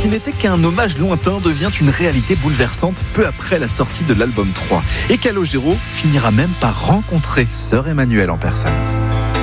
n'était qu'un hommage lointain devient une réalité bouleversante peu après la sortie de l'album 3. Et Calogero finira même par rencontrer Sœur Emmanuelle en personne.